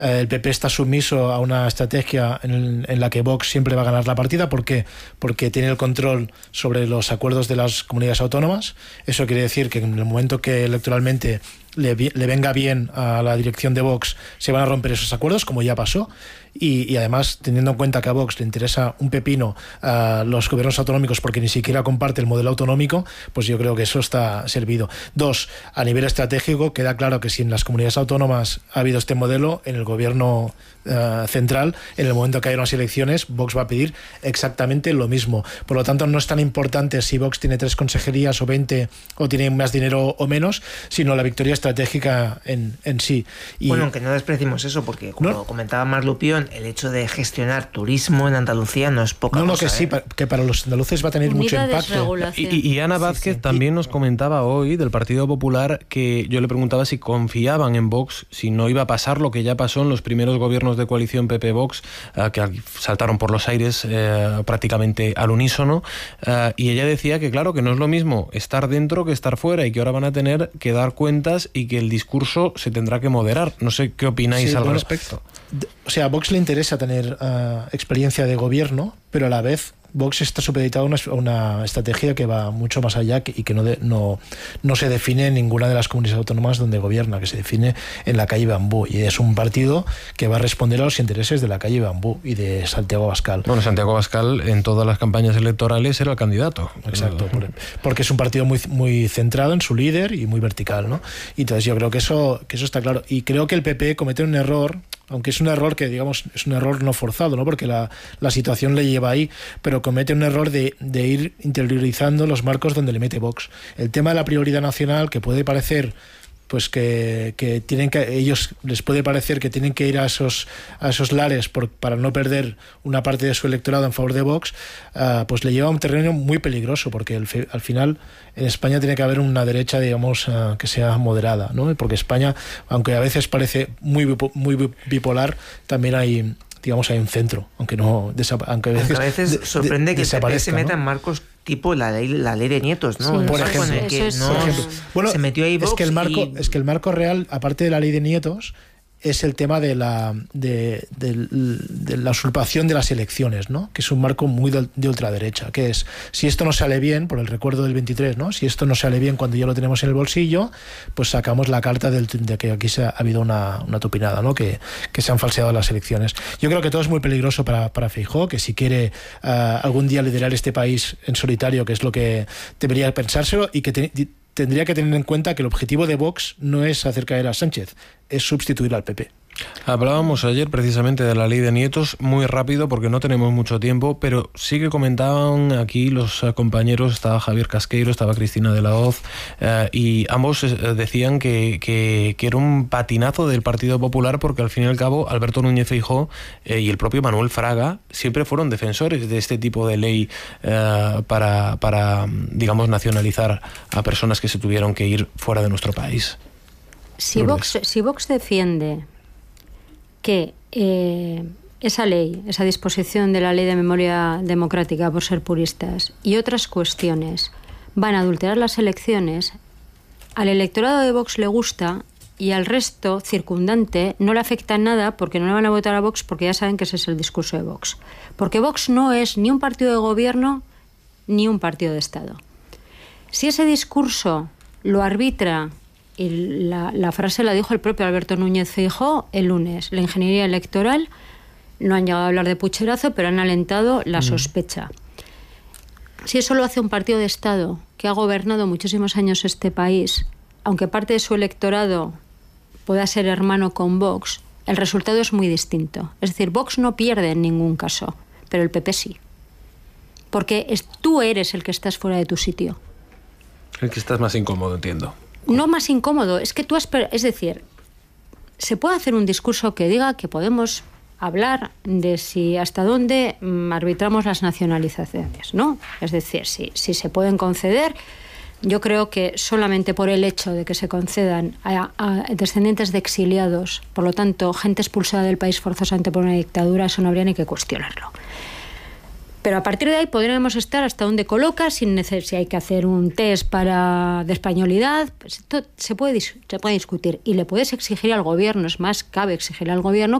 El PP está sumiso a una estrategia en la que Vox siempre va a ganar la partida. ¿Por qué? Porque tiene el control sobre los acuerdos de las comunidades autónomas. Eso quiere decir que en el momento que electoralmente le venga bien a la dirección de Vox, se van a romper esos acuerdos, como ya pasó. Y además, teniendo en cuenta que a Vox le interesa un pepino a los gobiernos autonómicos porque ni siquiera comparte el modelo autonómico, pues yo creo que eso está servido. 2, a nivel estratégico, queda claro que si en las comunidades autónomas ha habido este modelo, en el gobierno central, en el momento que haya unas elecciones, Vox va a pedir exactamente lo mismo. Por lo tanto, no es tan importante si Vox tiene 3 consejerías o 20 o tiene más dinero o menos, sino la victoria estratégica en sí. Y bueno, aunque no despreciemos eso, porque como comentaba Marc Lupión, el hecho de gestionar turismo en Andalucía no es poca cosa. Que sí, que para los andaluces va a tener mucho impacto. Y Ana Vázquez también nos comentaba hoy del Partido Popular, que yo le preguntaba si confiaban en Vox, si no iba a pasar lo que ya pasó en los primeros gobiernos de coalición PP-Vox, que saltaron por los aires prácticamente al unísono, y ella decía que claro, que no es lo mismo estar dentro que estar fuera, y que ahora van a tener que dar cuentas y que el discurso se tendrá que moderar. No sé qué opináis al respecto. O sea, a Vox le interesa tener experiencia de gobierno, pero a la vez Vox está supeditado a una estrategia que va mucho más allá y que no se define en ninguna de las comunidades autónomas donde gobierna, que se define en la calle Bambú, y es un partido que va a responder a los intereses de la calle Bambú y de Santiago Abascal. Bueno, Santiago Abascal en todas las campañas electorales era el candidato. Exacto, porque es un partido muy, muy centrado en su líder y muy vertical, ¿no? Y entonces yo creo que eso está claro. Y creo que el PP comete un error, aunque es un error que, digamos, es un error no forzado, ¿no? Porque la situación le lleva ahí, pero comete un error de ir interiorizando los marcos donde le mete Vox. El tema de la prioridad nacional, que puede parecer pues que tienen que, ellos les puede parecer que tienen que ir a esos lares para no perder una parte de su electorado en favor de Vox, pues le lleva a un terreno muy peligroso, porque al final en España tiene que haber una derecha, digamos, que sea moderada, ¿no? Porque España, aunque a veces parece muy bipolar, también hay, digamos, hay un centro, aunque a veces sorprende que el PP se meta, ¿no?, en marcos tipo la ley de Nietos, ¿no? Sí, por ejemplo. Bueno, se metió ahí Vox, es que el marco real, aparte de la ley de Nietos, es el tema de la usurpación de las elecciones, ¿no? Que es un marco muy de ultraderecha, que es, si esto no sale bien, por el recuerdo del 23, ¿no? Si esto no sale bien cuando ya lo tenemos en el bolsillo, pues sacamos la carta de que aquí ha habido una tupinada, ¿no? Que se han falseado las elecciones. Yo creo que todo es muy peligroso para Feijóo, que si quiere algún día liderar este país en solitario, que es lo que debería pensárselo, y que tendría que tener en cuenta que el objetivo de Vox no es hacer caer a Sánchez, es sustituir al PP. Hablábamos ayer precisamente de la ley de Nietos, muy rápido porque no tenemos mucho tiempo, pero sí que comentaban aquí los compañeros, estaba Javier Casqueiro, estaba Cristina de la Hoz, y ambos decían que era un patinazo del Partido Popular, porque al fin y al cabo Alberto Núñez Feijóo y el propio Manuel Fraga siempre fueron defensores de este tipo de ley para digamos, nacionalizar a personas que se tuvieron que ir fuera de nuestro país. Si Vox defiende que esa ley, esa disposición de la Ley de Memoria Democrática, por ser puristas, y otras cuestiones van a adulterar las elecciones, al electorado de Vox le gusta y al resto circundante no le afecta nada, porque no le van a votar a Vox, porque ya saben que ese es el discurso de Vox. Porque Vox no es ni un partido de gobierno ni un partido de Estado. Si ese discurso lo arbitra, y la frase la dijo el propio Alberto Núñez Feijóo el lunes, la ingeniería electoral, no han llegado a hablar de pucherazo, pero han alentado la sospecha. Si eso lo hace un partido de Estado que ha gobernado muchísimos años este país, aunque parte de su electorado pueda ser hermano con Vox, el resultado es muy distinto. Es decir, Vox no pierde en ningún caso, pero el PP sí. Porque tú eres el que estás fuera de tu sitio. El que estás más incómodo, entiendo. No más incómodo, es que es decir, se puede hacer un discurso que diga que podemos hablar de si hasta dónde arbitramos las nacionalizaciones, ¿no? Es decir, si se pueden conceder. Yo creo que solamente por el hecho de que se concedan a descendientes de exiliados, por lo tanto, gente expulsada del país forzosamente por una dictadura, eso no habría ni que cuestionarlo. Pero a partir de ahí podremos estar hasta donde coloca, sin necesidad, si hay que hacer un test de españolidad, pues esto se puede discutir. Y le puedes exigir al gobierno, es más, cabe exigir al gobierno